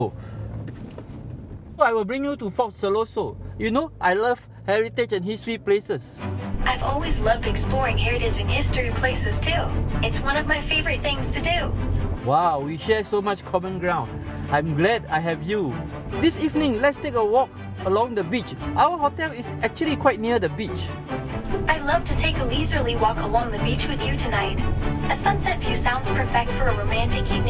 I will bring you to Fort Siloso. You know, I love heritage and history places. I've always loved exploring heritage and history places too. It's one of my favorite things to do. Wow, we share so much common ground. I'm glad I have you. This evening, let's take a walk along the beach. Our hotel is actually quite near the beach. I'd love to take a leisurely walk along the beach with you tonight. A sunset view sounds perfect for a romantic evening.